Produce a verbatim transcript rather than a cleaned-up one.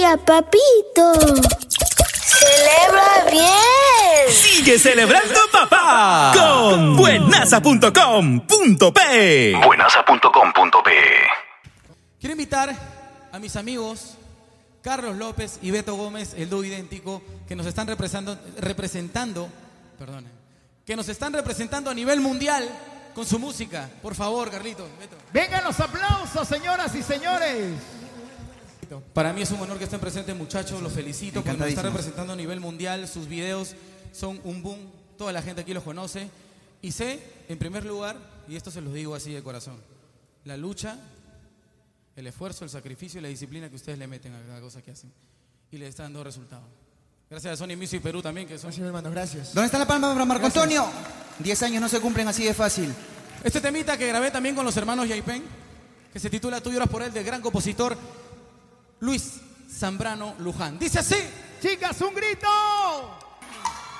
día, papito. ¡Celebra bien! ¡Sigue celebrando, papá! Con buenaza punto com punto pe. buenaza punto com punto pe. Quiero invitar a mis amigos Carlos López y Beto Gómez, el dúo idéntico, que nos están representando, representando, perdón, que nos están representando a nivel mundial con su música. Por favor, Carlitos, Beto. Vengan los aplausos, señoras y señores. Para mí es un honor que estén presentes, muchachos. Los felicito porque nos están representando a nivel mundial. Sus videos son un boom. Toda la gente aquí los conoce. Y sé, en primer lugar, y esto se los digo así de corazón, la lucha, el esfuerzo, el sacrificio y la disciplina que ustedes le meten a cada cosa que hacen. Y les está dando resultados. Gracias a Sony Music Perú también. Que son... Gracias, hermanos, gracias. ¿Dónde está la palma para Marco Antonio? Diez años no se cumplen así de fácil. Este temita que grabé también con los hermanos Yaipen, que se titula Tú lloras por él, del gran compositor Luis Zambrano Luján. Dice así. Chicas, un grito.